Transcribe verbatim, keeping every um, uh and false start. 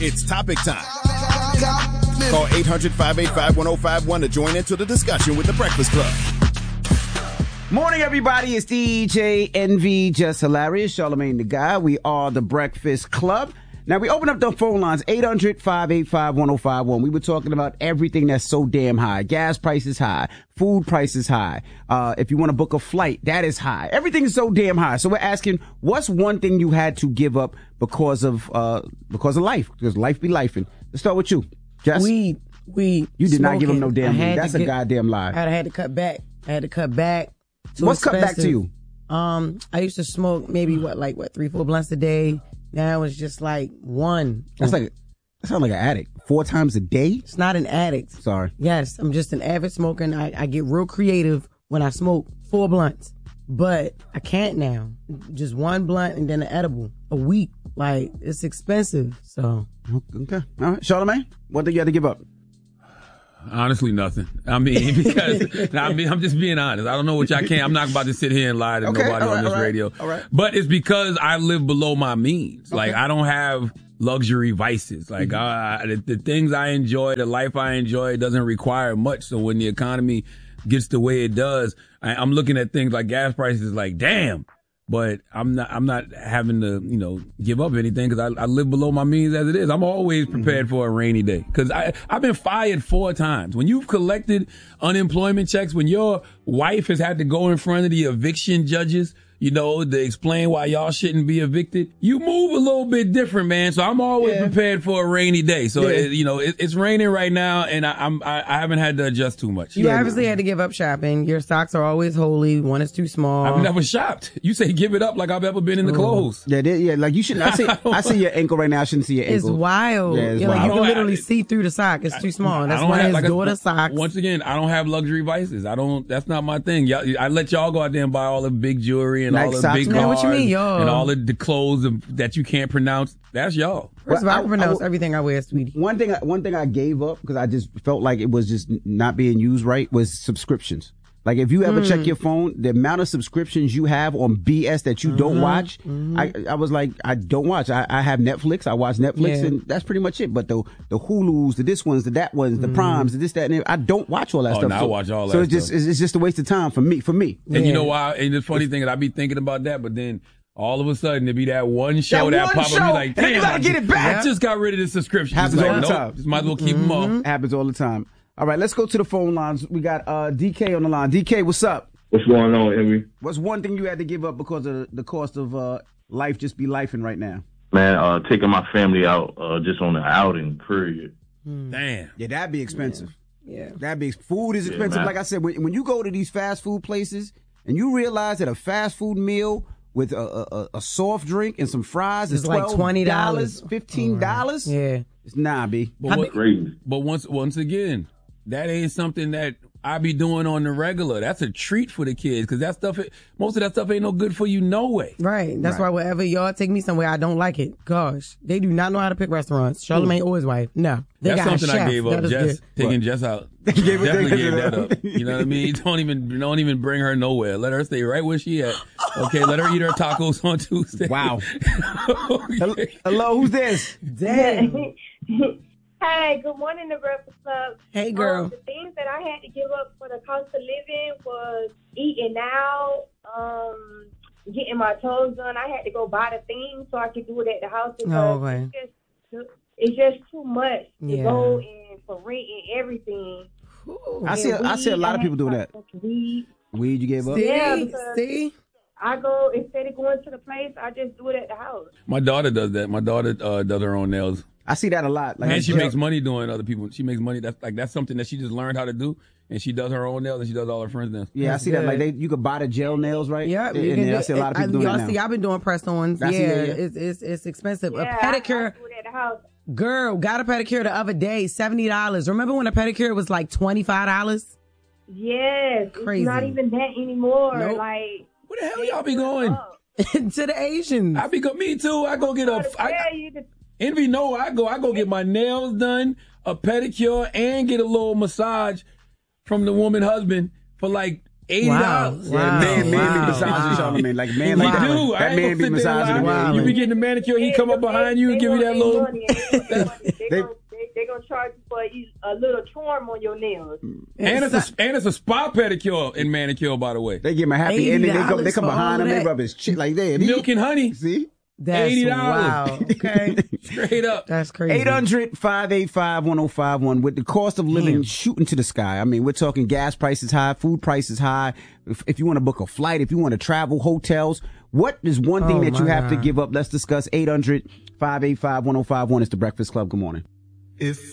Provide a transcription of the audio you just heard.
It's topic time. Call eight hundred, five eight five, one oh five one to join into the discussion with The Breakfast Club. Morning, everybody. It's D J Envy, Just Hilarious, Charlamagne the Guy. We are The Breakfast Club. Now, we open up the phone lines, eight hundred, five eight five, one oh five one. We were talking about everything that's so damn high. Gas prices high. Food prices high. Uh, if you want to book a flight, that is high. Everything is so damn high. So we're asking, what's one thing you had to give up because of, uh, because of life? Because life be lifing. Let's start with you, Jess. Weed. Weed. You did smoking. not give him no damn weed. That's get, a goddamn lie. I had to cut back. I had to cut back. What's cut back to you? Um, I used to smoke maybe what, like what, three, four blunts a day. Now it's just like one. That's like, that sounds like an addict. Four times a day? It's not an addict. Sorry. Yes, I'm just an avid smoker, and I, I get real creative when I smoke four blunts. But I can't now. Just one blunt and then an edible a week. Like, it's expensive. So. Okay. All right. Charlamagne, what do you have to give up? Honestly, nothing. I mean, because I mean, I'm just being honest. I don't know what y'all can. I'm not about to sit here and lie to okay, nobody right, on this all right, radio. all right. But it's because I live below my means. Okay. Like, I don't have luxury vices. Like, mm-hmm. I, the, the things I enjoy, the life I enjoy, doesn't require much. So when the economy gets the way it does, I, I'm looking at things like gas prices, like, damn. But I'm not, I'm not having to, you know, give up anything because I, I live below my means as it is. I'm always prepared for a rainy day because I, I've been fired four times. When you've collected unemployment checks, when your wife has had to go in front of the eviction judges, you know, to explain why y'all shouldn't be evicted, you move a little bit different, man. So I'm always yeah. prepared for a rainy day. So, yeah. it, you know, it, it's raining right now and I, I'm, I, I haven't had to adjust too much. You yeah. obviously had to give up shopping. Your socks are always holy. One is too small. I've never shopped. You say give it up like I've ever been in the clothes. Yeah, they, yeah, like you shouldn't. I see, I see your ankle right now. I shouldn't see your ankle. It's wild. Yeah, it's You're wild. like, you can literally I, see through the sock. It's too small. That's I one have, of his like daughter's socks. Once again, I don't have luxury vices. I don't. That's not my thing. Y'all, I let y'all go out there and buy all the big jewelry and Nike all the socks, big man. cars What you mean, y'all? and all the, the clothes that you can't pronounce. That's y'all. First of all, I I- can pronounce I- everything I wear, sweetie. One thing, I, one thing I gave up because I just felt like it was just not being used right was subscriptions. Like if you ever Mm. check your phone, the amount of subscriptions you have on B S that you Mm-hmm. don't watch, I, I was like, I don't watch. I, I have Netflix. I watch Netflix, Yeah. and that's pretty much it. But the the Hulus, the this ones, the that ones, the Mm-hmm. primes, the this, that, and the, I don't watch all that Oh, stuff. no, I so, watch all So that it's just stuff. it's, it's just a waste of time for me. For me, And you Yeah. know why? And the funny thing is, I be thinking about that, but then all of a sudden there be that one show That that, one pop up. show, You like, and then you damn, gotta I get just- it back. I just got rid of the subscription. Happens It's like, all the nope, time. just might as well keep them off. happens all the time. All right, let's go to the phone lines. We got uh, D K on the line. D K, what's up? What's going on, Henry? What's one thing you had to give up because of the cost of uh, life just be lifing right now? Man, uh, taking my family out uh, just on an outing, period. Damn. Yeah, that'd be expensive. Yeah. That'd be food is Yeah, expensive. man. Like I said, when, when you go to these fast food places and you realize that a fast food meal with a, a, a soft drink and some fries is It's like twenty dollars, fifteen dollars. Yeah. It's nah, B. But, what, Crazy. but once once again, that ain't something that I be doing on the regular. That's a treat for the kids because that stuff, most of that stuff ain't no good for you no way. Right. That's Right. why wherever y'all take me somewhere, I don't like it. Gosh, they do not know how to pick restaurants. Charlamagne or his wife. No. They That's got a something chef. I gave That up. is Jess, good. taking Jess out. gave it- Definitely they- gave that up. You know what I mean? Don't even don't even bring her nowhere. Let her stay right where she at. Okay, let her eat her tacos on Tuesday. Wow. Okay. Hello, who's this? Damn. Hey, good morning, the Breakfast Club. Hey, girl. Um, the things that I had to give up for the cost of living was eating out, um, getting my toes done. I had to go buy the things so I could do it at the house because Oh, okay. it's, just too, it's just too much to Yeah. go and for rent and everything. Ooh. I see. And I see a weed, lot I of had people doing to that. buy Weed. Weed, you gave up. See? Yeah, because- See? I go, instead of going to the place, I just do it at the house. My daughter does that. My daughter uh, does her own nails. I see that a lot. Like, And she yeah. makes money doing other people. She makes money. That's like that's something that she just learned how to do. And she does her own nails and she does all her friends' nails. Yeah, I That's see that. good. Like they, you could buy the gel nails, right? Yeah, and, you and can then I do- see a lot of I- people doing y'all that see, now. I've been doing press-ons. I Yeah, see that, yeah. It's, it's it's expensive. Yeah, a I, I pedicure, do it at the house. girl, got a pedicure the other day, seventy dollars. Remember when a pedicure was like twenty-five dollars? Yes, Crazy. it's not even that anymore. Nope. Like, Where the hell y'all be going? up. To the Asians. I be go. Me too. I go get a. I, Yeah, you just- Envy, no, I go. I go get my nails done, a pedicure, and get a little massage from the woman husband for like eighty dollars. Wow. Yeah, man, man Wow. be massaging Wow. Charlamagne. Like, man, We like that. do. I That ain't man gonna be sit there massaging and the lie. man. You be getting the manicure, he come up behind you and give you that little. They're They- gonna they gonna charge you for a, a little charm on your nails. And it's a and it's a spa pedicure and manicure, by the way. They give him a happy ending. They come, they come eighty dollars for behind all him. They that? rub his shit like that. Milk and honey. See? That's eighty dollars. wow. Okay. Straight up. That's crazy. eight hundred, five eight five, one oh five one. With the cost of living Damn. shooting to the sky. I mean, we're talking gas prices high, food prices high. If, if you want to book a flight, if you want to travel, hotels, what is one thing Oh, that you my have to God. give up? Let's discuss. eight hundred, five eight five, one oh five one. It's the Breakfast Club. Good morning. If